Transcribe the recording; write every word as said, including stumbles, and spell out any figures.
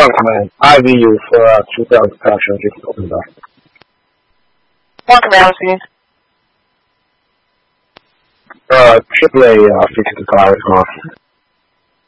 Funkman, I V U for uh, two thousand passion, just open that. Welcome, Allison. Uh, triple A, uh, fifty-two hours,